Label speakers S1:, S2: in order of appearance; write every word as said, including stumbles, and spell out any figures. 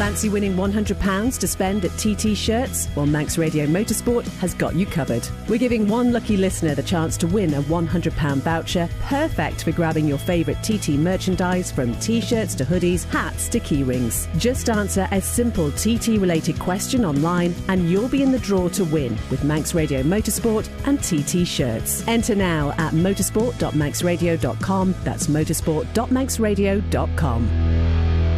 S1: Fancy winning one hundred pounds to spend at T T Shirts? Well, Manx Radio Motorsport has got you covered. We're giving one lucky listener the chance to win a one hundred pounds voucher, perfect for grabbing your favourite T T merchandise from T-shirts to hoodies, hats to key rings. Just answer a simple T T-related question online and you'll be in the draw to win with Manx Radio Motorsport and T T Shirts. Enter now at motorsport dot manx radio dot com. That's motorsport dot manx radio dot com.